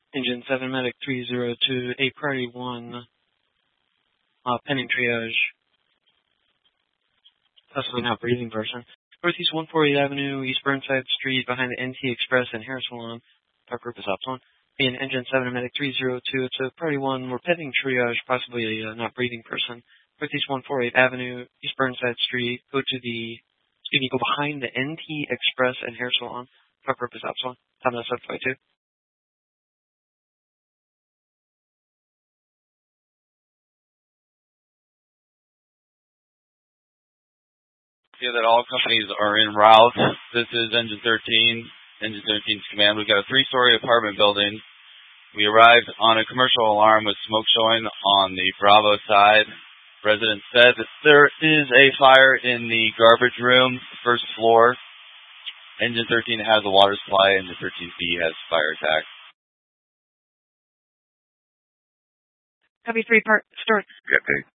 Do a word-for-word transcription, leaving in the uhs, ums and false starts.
Engine seven, Medic three zero two, a priority one, uh, pending triage. Possibly not breathing person. Northeast one forty-eight Avenue, East Burnside Street, behind the N T Express and Hair Salon. Park group is Opton. In Engine seven, Medic three zero two, it's a priority one, we're pending triage, possibly a uh, not breathing person. Northeast one forty-eight Avenue, East Burnside Street, go to the, excuse me, go behind the N T Express and Hair Salon. Park group is Opton. Time that's up by two. See that all companies are en route. This is Engine thirteen, Engine thirteen's command. We've got a three-story apartment building. We arrived on a commercial alarm with smoke showing on the Bravo side. Residents said that there is a fire in the garbage room, first floor. Engine thirteen has a water supply, Engine thirteen B has fire attack. Copy three, part, start. Copy.